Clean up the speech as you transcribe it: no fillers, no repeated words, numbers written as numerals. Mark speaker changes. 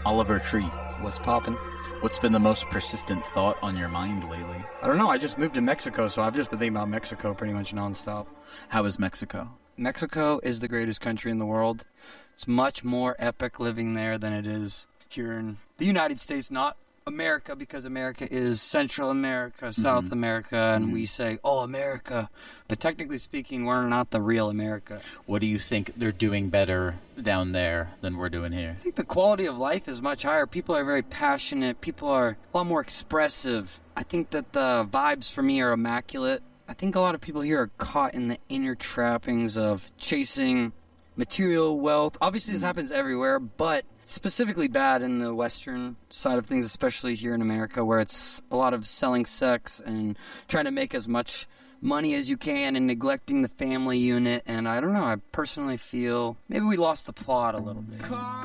Speaker 1: Oliver Tree,
Speaker 2: What's poppin'?
Speaker 1: what's been the most persistent thought on your mind lately?
Speaker 2: I don't know. I just moved to Mexico, so I've just been thinking about Mexico pretty much nonstop.
Speaker 1: How is Mexico?
Speaker 2: Mexico is the greatest country in the world. It's much more epic living there than it is here in the United States, not America, because America is Central America, South America, and we say, oh, America. But technically speaking, we're not the real America.
Speaker 1: What do you think they're doing better down there than we're doing here?
Speaker 2: I think the quality of life is much higher. People are very passionate. People are a lot more expressive. I think that the vibes for me are immaculate. I think a lot of people here are caught in the inner trappings of chasing material wealth. Obviously, this happens everywhere, but specifically bad in the Western side of things, especially here in America, where it's a lot of selling sex and trying to make as much money as you can and neglecting the family unit. And I don't know, I personally feel maybe we lost the plot a little bit.